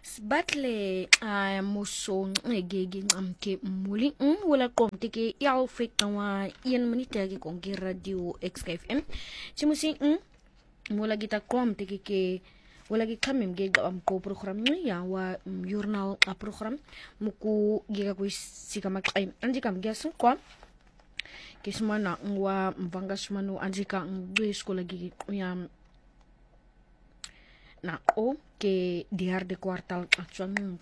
Batle musong egeging amke muli wala komte ke yaw fektawa yen minute ke kongi radio XFM chimusi wala kita komte ke wala ki kamem ge am ko program ya wa journal a program muku ge ko sikama kai andi kam gasun kwa kismana wa mvanga sumanu anjika ngwe skola gi ya na o ke diar de kwartal actuang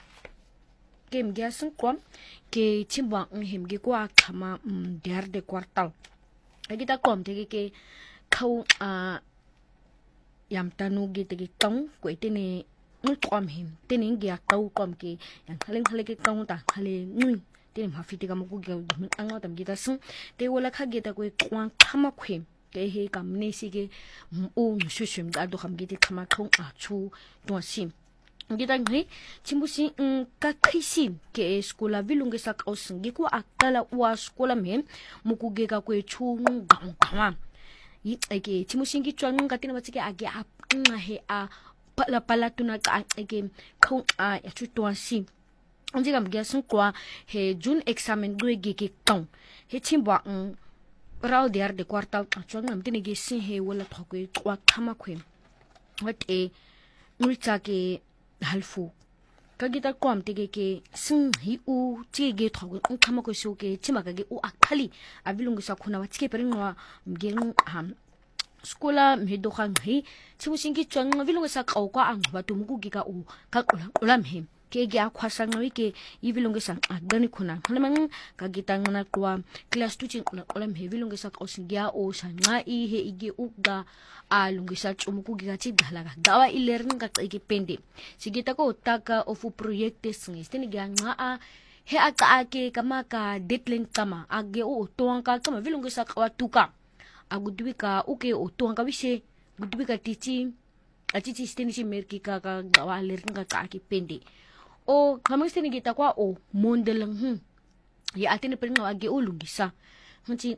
kem gasen kwam ke chimba nghem ge kwa kama diar de kwartal agita kom te ke khau a yam tanu ge te tong ko tene nul kwam him tene ge kau kom ke yang khale ke tong ta khale ngui tene ma fiti kam ku ge anga tam gita sun te wala kha ge ta ko kwang khama khwem ke he kam ne si ge o shushum da do kham ge te khama khong a chu to sim gita ngi chimbusi ka khisin ke skola vilunge sak osingi ku akala wa skola mem muku ge ka ku chu ngam yi ake chimusi ngi chwan nga tina batike age a he a pala tuna ka age khong a ya chu to sim anje kam ge sun kwa he jun examen gwe ge ke tong he chimba raw diar de kwartal chwan ngam tini ge sin he wala thokwe kwa khama khwem wat e nulcha ke halfu kagita kwam tege ke sin hi u tige thogo khama ko so ke chima ge u akhali abilungu sa khuna wa chike peringwa mgen ham skola mhedo khang hi chimusingi chwang abilungu sa qaw kwa ang ba tumuku ge ka u ka ulam hem ke ge akhwasa ngawi ke ibilungu sa agani khuna halamang kagita ngana kwa class 2 chin ulam he bilungu sa qaw singya o sa nga I he ige uga alungu sa chumuku ge ka chi dalaga dawa ilerin ka ke pende sigita ko taka ofu proyekte singis tini ge nga a he aka ake kama ka deadline kama age o toanka kama bilungu sa qaw tuka agudwika uke o toanka wise gudwika tichi achichi steni chi merki ka dawa ilerin ka ke pende o kamang gita kwa o mondelang ya atene pering age o lungisa hunchi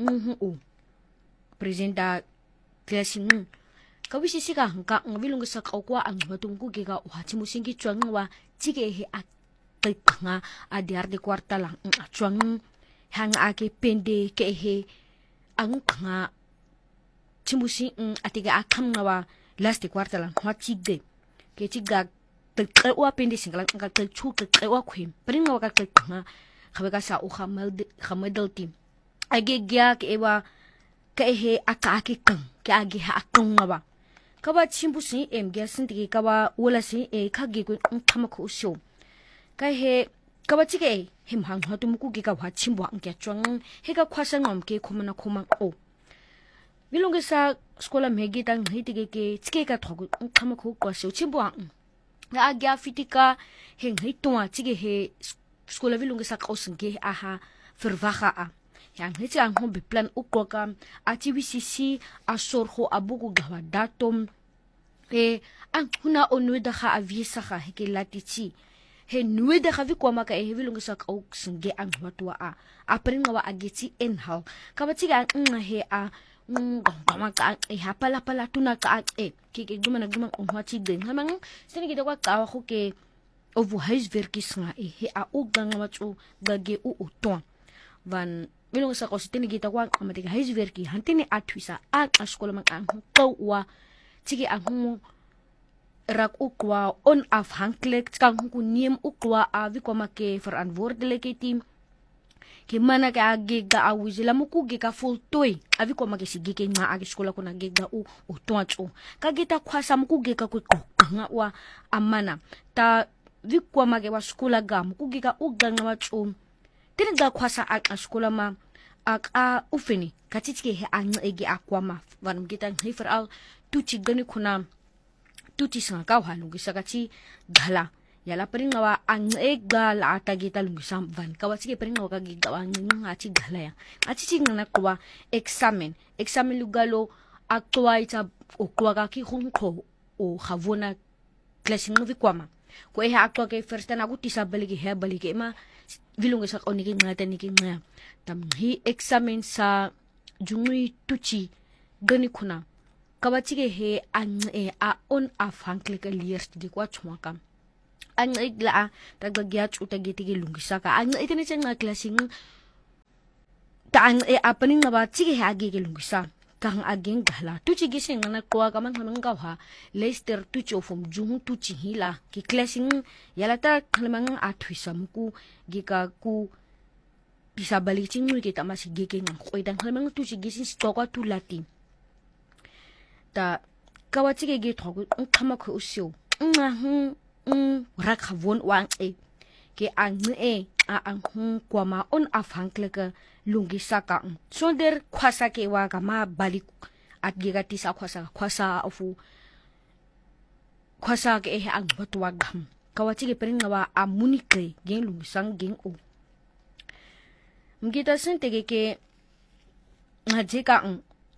o presenta classing kawisi sika hangka ngabilung sa kwa ang batungku ge ka wa chimusingi chwang wa chike he a nga adiar de kwartala chwang hang ake pende ke he ang nga chimusi atiga akam wa last kwartala wa chigde ke chiga wa pende singala ka chu ka wa khwem pring wa ka nga khabe ka sa o khamadal team age gya ke wa ka he aka ke kang ke age ha akang wa kaba chimbusi em gya sinti kaba wala si e khage ko khama ko sho ka he kaba chike him hang ha tum ku ge ka wa chimbo ang kya chwang he ka khwasa ngom ke khomana khoma o bilonge sa skola megi tang hiti ke chike ka thogu khama ko ko sho chimbo ang ga agya fitika heng hitwa chige he skola vilunge sa kausinge aha verwaga a yang hiti ang hom beplan ukwa ati wisisi asorho abuku gawa datum e ang huna onweda kha avisa kha ke latichi he nweda kha vikwa maka e vilunge sa kausinge ang watwa a apringa wa ageti enhal kabatiga ang he a ngoma ka e hapala pala tuna ka e ke dumana onhwachi den hamang sene kita kwa ka ho ke ovu huiswerkis nga e he a ugang machu gage u uton van wilong sa ko sitini kita kwa amatiga huiswerki hantini atwisa a askola mang ang ko wa chige ang rak ukwa on af hanklik kang ku niem ukwa a vikoma ke verantwoordelijke team ke mana ka age ga awizila muku ge ka full toy avi ko magesi ge ke nga age skola kuna ge ga u toncho ka ge ta khwasa muku ge ka ku nga wa amana ta vi ko mage wa skola ga muku ge ka u ga nga wacho tin ga khwasa a skola ma a ufeni ka titike he an ege akwama van gita ngi veral tuchi gani kuna tuchi sanga ka halungi sakati gala yala peringa wa ang ega la atagita lungisam van kawasige peringa wa kagigawa nga achi galaya achi chingna kwa examen lugalo akwa ita okwa ka ki khonko o khavona classing no vikwama ko e akwa ke first na gutisa baligi he baligi ma vilunga sa oniki ngata niki nga tam hi examen sa jungui tuchi gani kuna kawachige he an a on afankle ka liers di kwa chwaka ang igla tagagyat utagiti lungisa ka ang itini nga klaseng taan apaning nga ba sige agi lungisa kang aging gala tu chigi sing na kwa ka man gaw ha Leicester tu cho from jung tu chi hila ki klaseng yalata kalmang atwisa muku gika ku bisa balik ching mu kita masih gigi ng koidang kalmang tu chigi sing stoka tu lati ta kawachi ge thogu kama ko usyo rakhavon wang ke ang ang kwama on afangkleka lungi saka sonder kwasa ke wa kama balik at gigati sa kwasa ofu kwasa ke ang batwa gam kawachi ge perin wa amunike gen lungi sang gen o mgita sente ke ngajeka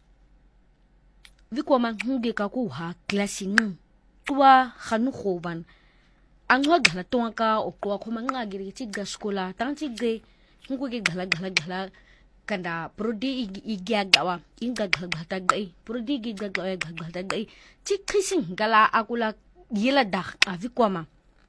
vikwama hunge ka ku ha klasing tuwa khanu khoban ang gala tonga ka o kwa khoma nga giri chi ga skola tang chi ge hungu ge gala kanda prodi igya gawa inga gala ta gai prodi gi ga gawa gala ta gai chi khising gala akula yela dak avikwama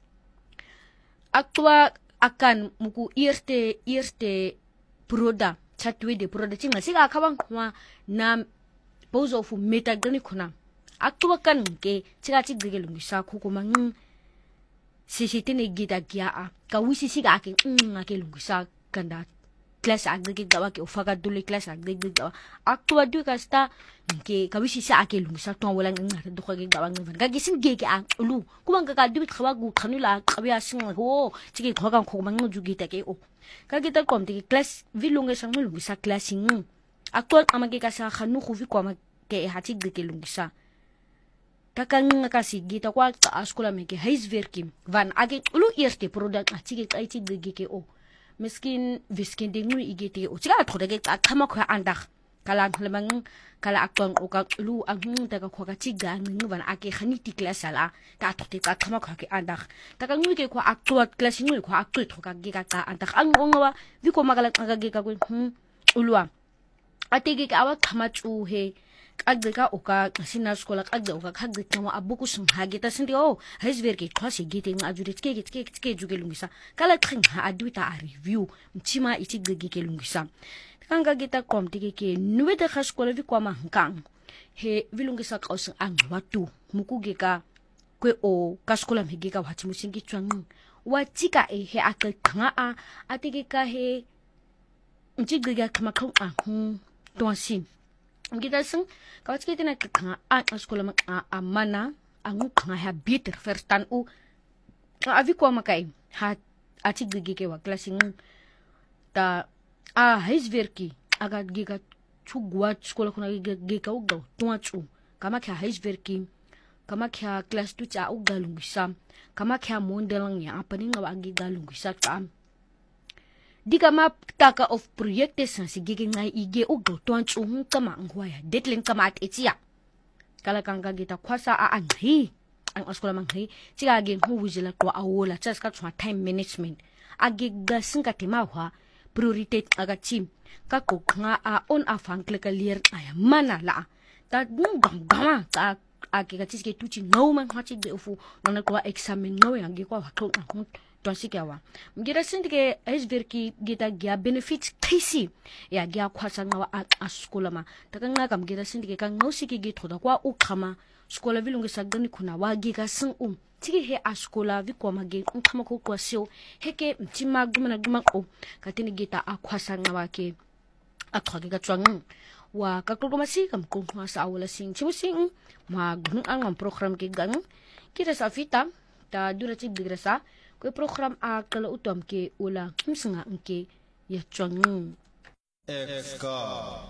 aktua akan muku irte proda chatwe de proda chinga siga akabang kwa na bozo fu meta gani kuna aktua kan ke chiga chi gege lungisa kukumang sisitine gida gia ka wisi siga ake ake lungisa kanda class agge gawa ke ufaga dule class agge gawa aktua du kasta ke ka wisi sa ake lungisa to wala ngara do ge gawa ngan ga gisin gege an ulu kumang ka du khawa gu khanula qabiya sing ho chigi khogang kukumang jugi ta ke o ka kita komte class vilunga sang lungisa classing aktua amage ka sa khanu khuvi kwa ke hati gege lungisa takang kasi gita kwa askola meke huiswerking van age ulu eerste product achige kaiti gege ke o miskin viskin dingu igete o chiga thodage kama kwa andak kala lemang kala akton o ka ulu ang daga kwa ka chiga ngi van age khaniti class ala ta thote ka kama kwa ke andak takang ngi kwa aktua class ngi kwa aktu thoka ge ka andak ang ngwa viko magala ngage ka ko ulwa atege ka awa kama chu he agga oka sina skola agga oka khagga twa abuku sum hagita sindi o hesverke kwasi gite ngajure tike juge lungisa kala khin ha aduita a review mchima iti gege lungisa kanga gita kom tike ke nuwede khaskola vi kwama nkang he vilungisa kaus ang watu mukuge ka kwe o kaskola mege ka wachi musingi twang wachika he akal khanga a atike ka he mchigege kama khong a tonsin kita sing kawat kita na kanga sekolah amana angu kanga ha bitter first tan u avi ko makai ha achi gigi ke wa klasing ta huiswerki aga giga chugwa sekolah kuna giga uga tuachu kama kya huiswerki kama kya class tu cha uga lungisa kama kya mondelang ya apaninga wa giga lungisa ta diga map taka of projekte sansi gigi ngai ige ugo tuanchu kama ngwaya deadline kama at etia kala kanga gita kwasa anhi ang askola manghi chiga gen hu wujila ko awola chaska chwa time management age gasinga timahwa priority aga chim ka ko nga on afang kleka lier ay mana la ta ngam gama ta age ga chiske tuchi no man hachi de ufu nana ko examen no yang ge ko hakon tonsikiawa mgira sindike hesverki gita gya benefits kisi ya gya kwasa ngawa askola ma takanga kam gita sindike kan nosiki githoda kwa ukama skola vilungi sagani kuna wa giga sing tigi he askola vi kwa mage nkama ko kwa sio heke mtima guma o katini gita akwasa ngawa ke athwage ga twang wa kakulumasi kam ko sa awala sing chimusing magun ang program ke gang kita sa fita ta durati bigrasa ko program a kala utom ke ula kimsinga ke ya chang